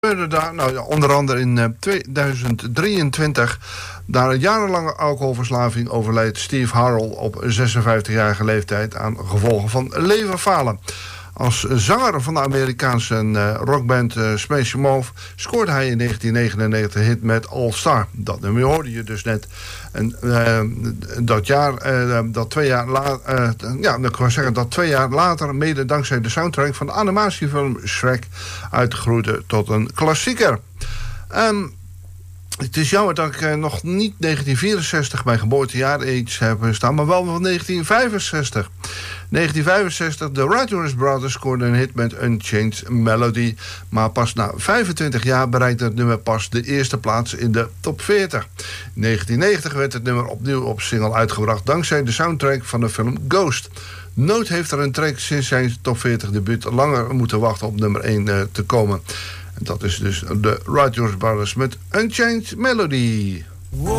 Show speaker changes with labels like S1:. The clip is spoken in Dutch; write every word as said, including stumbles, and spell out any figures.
S1: Daar, nou, ja, onder andere in uh, tweeduizend drieëntwintig, na een jarenlange alcoholverslaving, overleed Steve Harrell op zesenvijftigjarige leeftijd aan gevolgen van leverfalen. Als zanger van de Amerikaanse uh, rockband uh, Smash Mouth scoorde hij in negentien negenennegentig een hit met All Star. Dat nummer hoorde je dus net. En uh, dat jaar, uh, dat twee jaar later, uh, ja, ik kan zeggen dat twee jaar later, mede dankzij de soundtrack van de animatiefilm Shrek, uitgroeide tot een klassieker. Um, Het is jammer dat ik uh, nog niet negentien vierenzestig, mijn geboortejaar, iets heb staan, maar wel van negentien vijfenzestig. negentien vijfenzestig, de Righteous Brothers scoorden een hit met Unchained Melody. Maar pas na vijfentwintig jaar bereikte het nummer pas de eerste plaats in de top veertig. In negentien negentig werd het nummer opnieuw op single uitgebracht dankzij de soundtrack van de film Ghost. Nooit heeft er een track sinds zijn top veertig debuut langer moeten wachten op nummer één uh, te komen. En dat is dus de Righteous Brothers met Unchained Melody.